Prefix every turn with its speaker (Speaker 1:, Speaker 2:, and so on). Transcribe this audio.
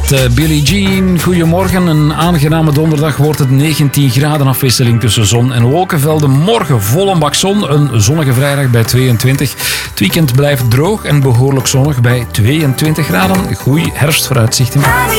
Speaker 1: met Billie Jean. Goedemorgen, een aangename donderdag wordt het 19 graden, afwisseling tussen zon en wolkenvelden. Morgen vol een bak zon, een zonnige vrijdag bij 22. Het weekend blijft droog en behoorlijk zonnig bij 22 graden. Goeie herfstvooruitzichten.